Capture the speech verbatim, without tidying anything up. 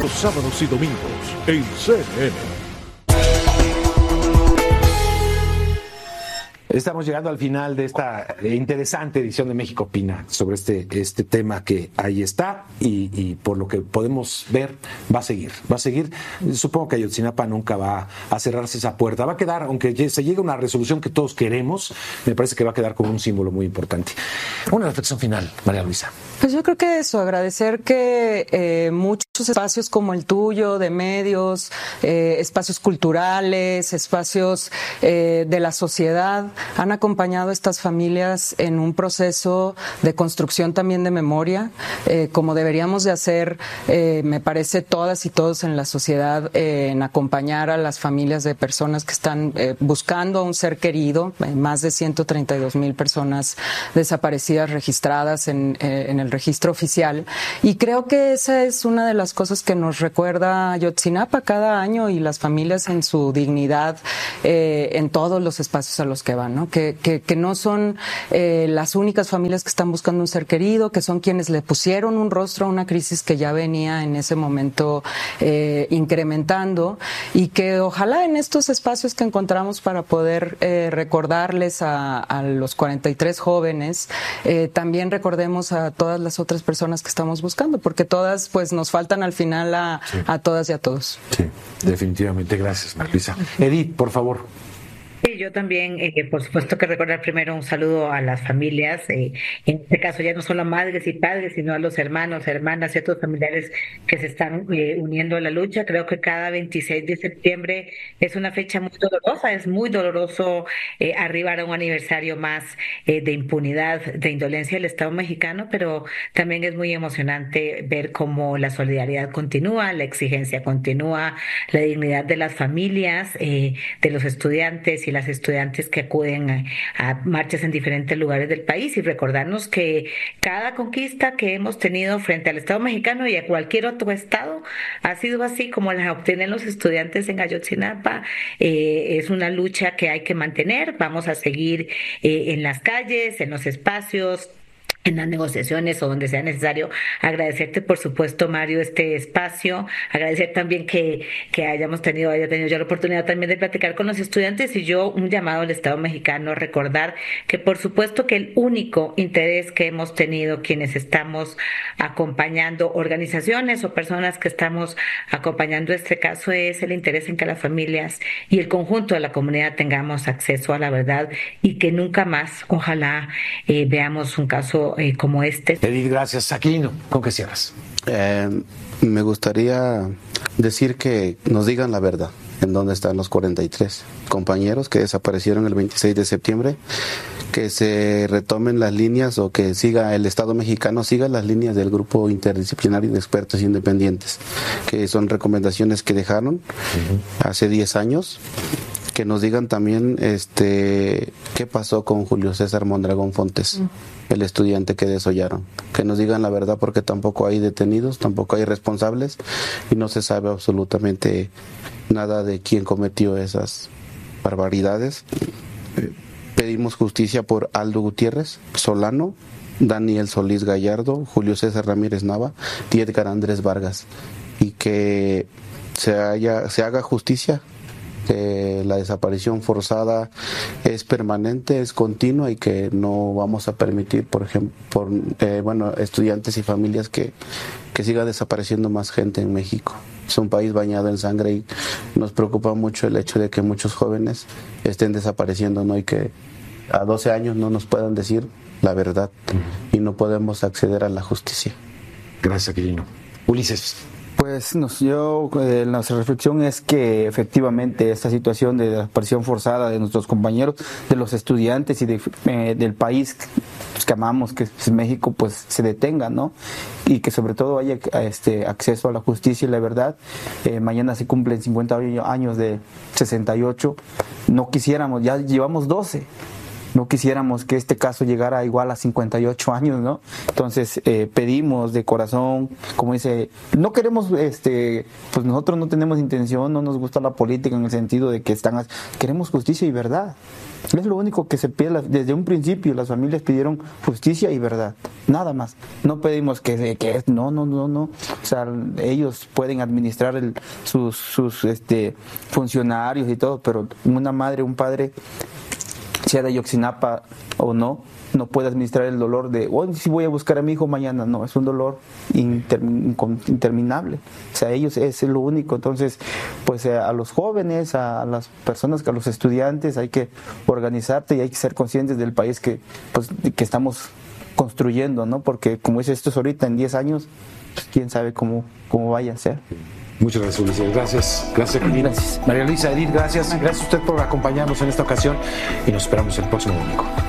los sábados y domingos en C N N. Estamos llegando al final de esta interesante edición de México Opina sobre este, este tema que ahí está y, y por lo que podemos ver va a seguir, va a seguir. Supongo que Ayotzinapa nunca va a cerrarse esa puerta, va a quedar, aunque se llegue a una resolución que todos queremos, me parece que va a quedar como un símbolo muy importante. Una reflexión final, María Luisa. Pues yo creo que eso, agradecer que eh, muchos espacios como el tuyo, de medios, eh, espacios culturales, espacios eh, de la sociedad, han acompañado a estas familias en un proceso de construcción también de memoria, eh, como deberíamos de hacer, eh, me parece, todas y todos en la sociedad, eh, en acompañar a las familias de personas que están eh, buscando a un ser querido, eh, más de ciento treinta y dos mil personas desaparecidas registradas en, eh, en el registro oficial, y creo que esa es una de las cosas que nos recuerda Ayotzinapa cada año y las familias en su dignidad eh, en todos los espacios a los que van, ¿no? Que, que, que no son eh, las únicas familias que están buscando un ser querido, que son quienes le pusieron un rostro a una crisis que ya venía en ese momento eh, incrementando, y que ojalá en estos espacios que encontramos para poder eh, recordarles a, a los cuarenta y tres jóvenes, eh, también recordemos a todas las otras personas que estamos buscando, porque todas pues nos faltan al final a, sí. a todas y a todos. Sí, definitivamente. Gracias, Marisa. Edith, por favor. Sí, yo también, eh, por supuesto que recordar primero un saludo a las familias, eh, en este caso ya no solo a madres y padres, sino a los hermanos, hermanas y otros familiares que se están eh, uniendo a la lucha. Creo que cada veintiséis de septiembre es una fecha muy dolorosa, es muy doloroso eh, arribar a un aniversario más eh, de impunidad, de indolencia del Estado mexicano, pero también es muy emocionante ver cómo la solidaridad continúa, la exigencia continúa, la dignidad de las familias, eh, de los estudiantes y las estudiantes que acuden a, a marchas en diferentes lugares del país, y recordarnos que cada conquista que hemos tenido frente al Estado mexicano y a cualquier otro estado ha sido así como las obtienen los estudiantes en Ayotzinapa. Eh, es una lucha que hay que mantener, vamos a seguir eh, en las calles, en los espacios, en las negociaciones o donde sea necesario. Agradecerte, por supuesto, Mario, este espacio, agradecer también que, que hayamos tenido, haya tenido yo la oportunidad también de platicar con los estudiantes, y yo un llamado al Estado mexicano, recordar que por supuesto que el único interés que hemos tenido quienes estamos acompañando organizaciones o personas que estamos acompañando este caso es el interés en que las familias y el conjunto de la comunidad tengamos acceso a la verdad, y que nunca más, ojalá, eh, veamos un caso Eh, como este. Edith, gracias. Aquilino, ¿con qué cierras? Eh, me gustaría decir que nos digan la verdad. ¿En dónde están los cuarenta y tres compañeros que desaparecieron el veintiséis de septiembre? Que se retomen las líneas, o que siga el Estado mexicano, siga las líneas del grupo interdisciplinario de expertos independientes, que son recomendaciones que dejaron uh-huh. hace diez años. Que nos digan también este qué pasó con Julio César Mondragón Fontes, uh-huh. el estudiante que desollaron. Que nos digan la verdad, porque tampoco hay detenidos, tampoco hay responsables, y no se sabe absolutamente nada de quién cometió esas barbaridades. Eh, pedimos justicia por Aldo Gutiérrez Solano, Daniel Solís Gallardo, Julio César Ramírez Nava y Edgar Andrés Vargas, y que se haya, se haga justicia, que la desaparición forzada es permanente, es continua, y que no vamos a permitir, por ejemplo, por eh, bueno, estudiantes y familias que, que siga desapareciendo más gente en México. Es un país bañado en sangre, y nos preocupa mucho el hecho de que muchos jóvenes estén desapareciendo, ¿no? Y que a doce años no nos puedan decir la verdad, uh-huh. y no podemos acceder a la justicia. Gracias, Aquilino. Ulises. Pues nos, yo, eh, nuestra reflexión es que efectivamente esta situación de desaparición forzada de nuestros compañeros, de los estudiantes y de, eh, del país pues, que amamos, que es México, pues se detenga, ¿no? Y que sobre todo haya este acceso a la justicia y la verdad. Eh, mañana se cumplen cincuenta años de sesenta y ocho. No quisiéramos, ya llevamos doce. no quisiéramos que este caso llegara igual a cincuenta y ocho años, ¿no? Entonces eh, pedimos de corazón, como dice, no queremos, este, pues nosotros no tenemos intención, no nos gusta la política en el sentido de que están, queremos justicia y verdad. Es lo único que se pide desde un principio. Las familias pidieron justicia y verdad, nada más. No pedimos que, que no, no, no, no. O sea, ellos pueden administrar el, sus, sus este, funcionarios y todo, pero una madre, un padre, sea de Ayotzinapa o no, no puede administrar el dolor de, hoy sí voy a buscar a mi hijo mañana. No, es un dolor inter, interminable. O sea, ellos es lo único. Entonces, pues a los jóvenes, a las personas, a los estudiantes, hay que organizarte y hay que ser conscientes del país que, pues, que estamos construyendo, ¿no? Porque como dice esto es ahorita, en diez años, pues, quién sabe cómo, cómo vaya a ser. Muchas gracias, Ulises. Gracias. Gracias, Janine. Gracias. María Luisa, Edith, gracias. Gracias a usted por acompañarnos en esta ocasión y nos esperamos el próximo domingo.